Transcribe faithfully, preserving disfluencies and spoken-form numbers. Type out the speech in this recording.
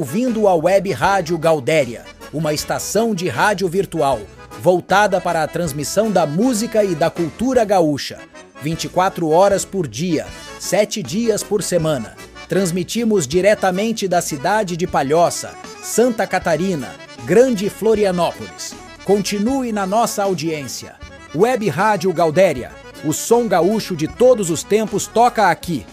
Ouvindo a Web Rádio Gaudéria, uma estação de rádio virtual, voltada para a transmissão da música e da cultura gaúcha. vinte e quatro horas por dia, sete dias por semana. Transmitimos diretamente da cidade de Palhoça, Santa Catarina, Grande Florianópolis. Continue na nossa audiência. Web Rádio Gaudéria, o som gaúcho de todos os tempos toca aqui.